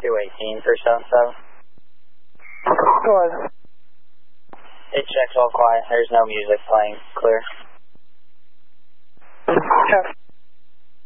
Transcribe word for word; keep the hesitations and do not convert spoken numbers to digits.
two eighteen for seven seven. Go ahead. It checks all quiet. There's no music playing. Clear.